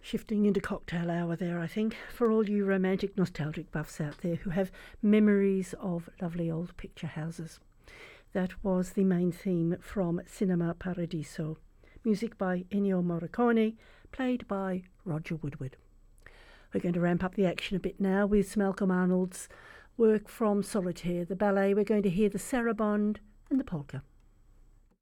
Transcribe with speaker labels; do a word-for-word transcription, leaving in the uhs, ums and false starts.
Speaker 1: Shifting into cocktail hour there, I think, for all you romantic, nostalgic buffs out there who have memories of lovely old picture houses. That was the main theme from Cinema Paradiso. Music by Ennio Morricone, played by Roger Woodward. We're going to ramp up the action a bit now with Malcolm Arnold's work from Solitaire, the ballet. We're going to hear the Sarabande and the polka.